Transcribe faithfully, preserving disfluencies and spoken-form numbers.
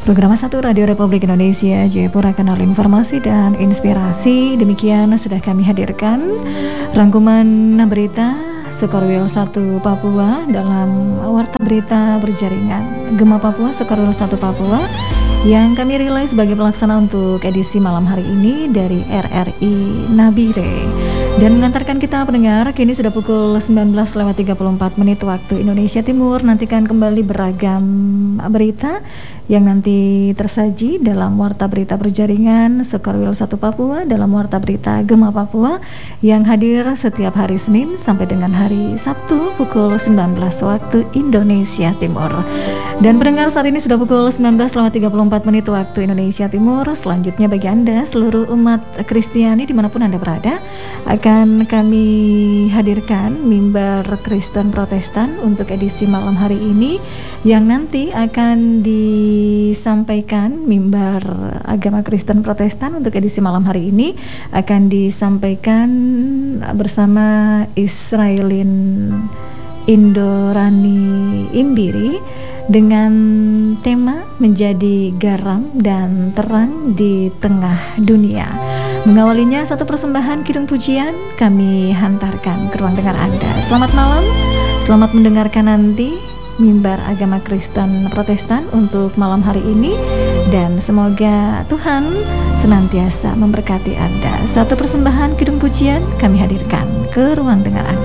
Program satu Radio Republik Indonesia Jayapura, Kanal Informasi dan Inspirasi. Demikian sudah kami hadirkan rangkuman berita Sekorwil satu Papua dalam Warta Berita Berjaringan Gema Papua Sekorwil satu Papua yang kami rilis sebagai pelaksana untuk edisi malam hari ini dari R R I Nabire. Dan mengantarkan kita pendengar, kini sudah pukul sembilan belas lewat tiga puluh empat menit waktu Indonesia Timur. Nantikan kembali beragam berita yang nanti tersaji dalam Warta Berita Berjaringan Sekorwil satu Papua, dalam Warta Berita Gema Papua yang hadir setiap hari Senin sampai dengan hari Sabtu pukul sembilan belas waktu Indonesia Timur. Dan pendengar, saat ini sudah pukul sembilan belas lewat tiga puluh empat menit waktu Indonesia Timur. Selanjutnya bagi Anda seluruh umat Kristiani dimanapun Anda berada, akan kami hadirkan mimbar Kristen Protestan untuk edisi malam hari ini, yang nanti akan disampaikan mimbar agama Kristen Protestan untuk edisi malam hari ini akan disampaikan bersama Israelin Indorani Imbiri dengan tema menjadi garam dan terang di tengah dunia. Mengawalinya satu persembahan kidung pujian kami hantarkan ke ruang dengar Anda. Selamat malam, selamat mendengarkan nanti mimbar agama Kristen Protestan untuk malam hari ini, dan semoga Tuhan senantiasa memberkati Anda. Satu persembahan kidung pujian kami hadirkan ke ruang dengar Anda.